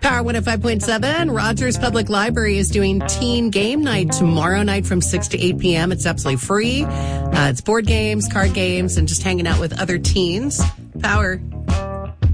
Power 105.7. Rogers Public Library is doing Teen Game Night tomorrow night from 6 to 8 p.m. It's absolutely free. It's board games, card games, and just hanging out with other teens. Power